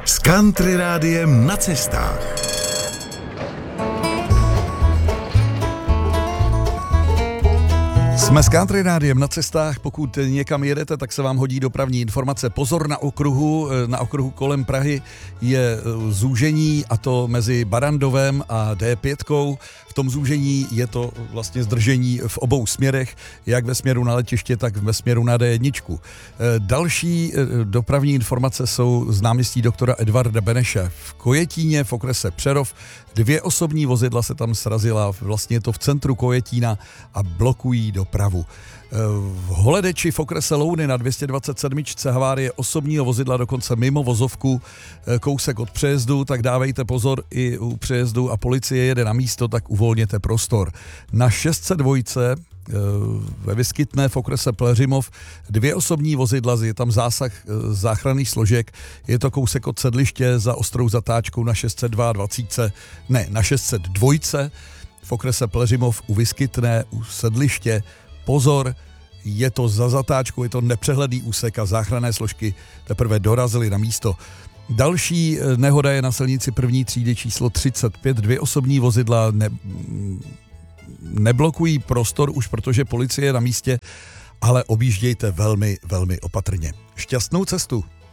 S Country Rádiem na cestách. Jsme s Country Rádiem na cestách. Pokud někam jedete, tak se vám hodí dopravní informace. Pozor na okruhu kolem Prahy je zúžení, a to mezi Barrandovem a D5. V tom zúžení je to vlastně zdržení v obou směrech, jak ve směru na letiště, tak ve směru na D1. Další dopravní informace jsou z náměstí doktora Edvarda Beneše. V Kojetíně v okrese Přerov 2 osobní vozidla se tam srazila, vlastně je to v centru Kojetína a blokují dopravu. V Holedeči v okrese Louny na 227. havárie osobního vozidla, dokonce mimo vozovku, kousek od přejezdu, tak dávejte pozor i u přejezdu a policie jede na místo, tak uvolněte prostor. Na 602 ve Vyskytné v okrese Pleřimov 2 osobní vozidla, je tam zásah záchranných složek, je to kousek od sedliště za ostrou zatáčkou na 602 v okrese Pleřimov u Vyskytné, u sedliště. Pozor, je to za zatáčkou, je to nepřehledný úsek a záchranné složky teprve dorazily na místo. Další nehoda je na silnici první třídy číslo 35, 2 osobní vozidla neblokují prostor už, protože policie je na místě, ale objíždějte velmi, velmi opatrně. Šťastnou cestu!